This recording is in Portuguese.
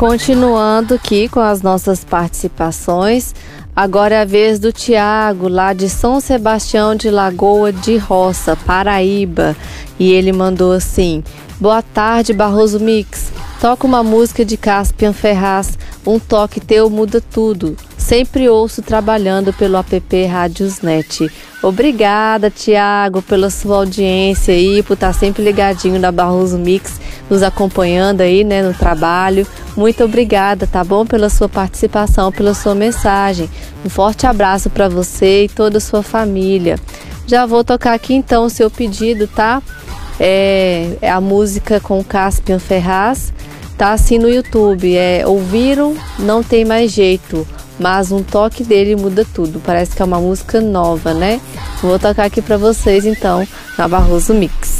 Continuando aqui com as nossas participações, agora é a vez do Tiago, lá de São Sebastião de Lagoa de Roça, Paraíba. E ele mandou assim: boa tarde, Barroso Mix. Toca uma música de Caspian Ferraz, um toque teu muda tudo. Sempre ouço trabalhando pelo app Rádiosnet. Obrigada, Tiago, pela sua audiência aí, por estar sempre ligadinho na Barroso Mix, nos acompanhando aí, né, no trabalho. Muito obrigada, tá bom? Pela sua participação, pela sua mensagem. Um forte abraço para você e toda a sua família. Já vou tocar aqui então o seu pedido, tá? É a música com Caspian Ferraz. Tá assim no YouTube, ouviram, não tem mais jeito, mas um toque dele muda tudo. Parece que é uma música nova, né? Vou tocar aqui pra vocês então, na Barroso Mix.